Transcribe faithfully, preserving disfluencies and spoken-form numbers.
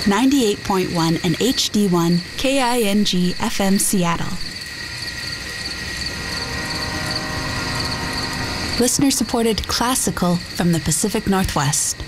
ninety-eight point one and H D one K I N G F M Seattle. Listener-supported classical from the Pacific Northwest.